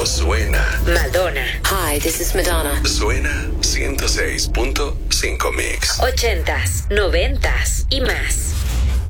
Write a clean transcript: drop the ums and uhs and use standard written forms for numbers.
suena. Madonna. Hi, this is Madonna. Suena 106.5 Mix. 80s, 90s y más.